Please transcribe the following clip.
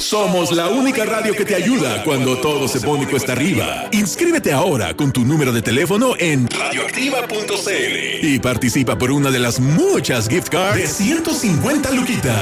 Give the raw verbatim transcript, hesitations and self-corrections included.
Somos la única radio que te ayuda cuando todo se pone cuesta arriba. Inscríbete ahora con tu número de teléfono en radioactiva punto c l y participa por una de las muchas gift cards de ciento cincuenta luquitas.